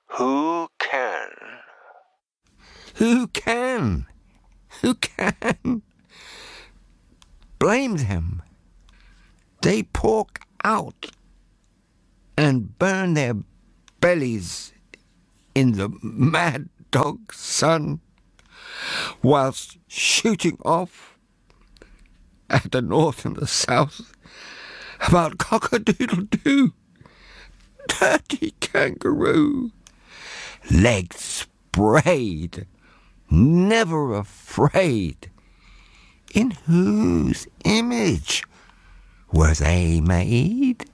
Who can? Who can? Who can? Blame them. They pork out and burn their bellies in the mad dog sun whilst shooting off at the north and the south about cock-a-doodle-doo. Dirty kangaroo, legs sprayed, never afraid. In whose image were they made?